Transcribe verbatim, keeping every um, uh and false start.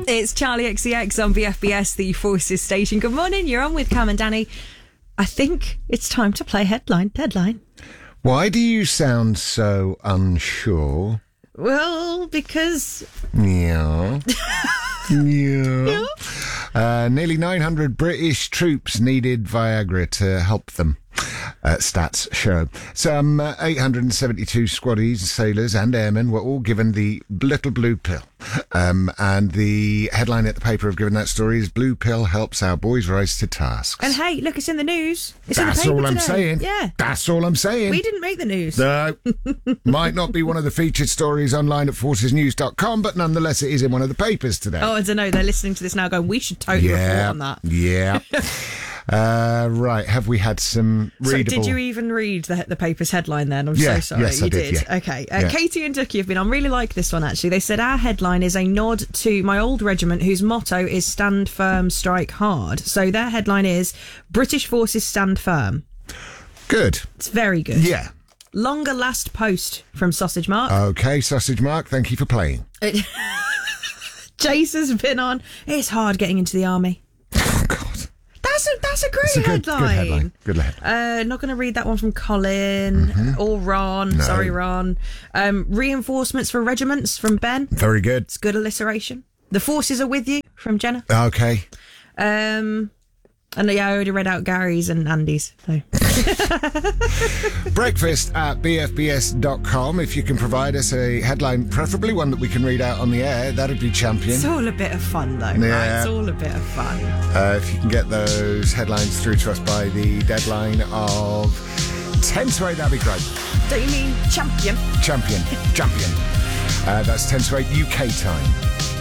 It's Charlie X C X on B F B S, the Forces station. Good morning, you're on with Cam and Danny. I think it's time to play Headline Deadline. Why do you sound so unsure? Well, because... Yeah. Yeah. Uh, nearly nine hundred British troops needed Viagra to help them. Uh, stats show. Some uh, eight hundred seventy-two squaddies, sailors and airmen were all given the little blue pill. Um, and the headline at the paper have given that story is Blue Pill Helps Our Boys Rise to Tasks. And hey, look, it's in the news. It's That's in the paper all I'm today. saying. Yeah. That's all I'm saying. We didn't make the news. No. Might not be one of the featured stories online at forces news dot com, but nonetheless it is in one of the papers today. Oh, I don't know. They're listening to this now going, we should totally yeah, report on that. Yeah. Uh, right, have we had some readable... So did you even read the, the paper's headline then? I'm yeah, so sorry. Yes, you I did, did. Yeah. Okay. Uh, yeah. Katie and Ducky have been on. Really like this one, actually. They said, our headline is a nod to my old regiment whose motto is stand firm, strike hard. So their headline is British Forces stand firm. Good. It's very good. Yeah. Longer last post from Sausage Mark. Okay, Sausage Mark, thank you for playing. Jace has been on. It's hard getting into the army. Oh, God. That's a, that's a great It's a good, headline. good headline. Good headline. Uh, not going to read that one from Colin Mm-hmm. or Ron. No. Sorry, Ron. Um, reinforcements for regiments from Ben. Very good. It's good alliteration. The forces are with you from Jenna. Okay. Um, and yeah, I already read out Gary's and Andy's. So. Breakfast at b f b s dot com. If you can provide us a headline, preferably one that we can read out on the air, that'd be champion. It's all a bit of fun, though, Yeah. right? It's all a bit of fun. Uh, if you can get those headlines through to us by the deadline of ten to eight, that'd be great. Don't you mean champion? Champion. Champion. Uh, that's ten to eight U K time.